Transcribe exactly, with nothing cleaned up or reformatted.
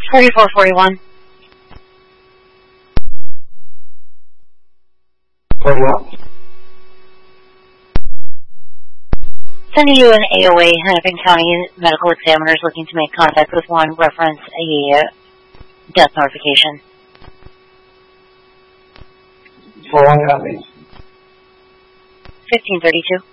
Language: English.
forty-four forty-one. For what? Sending you an A O A. Hennepin County medical examiner is looking to make contact with one, reference a death notification. For what, Abby? fifteen thirty-two.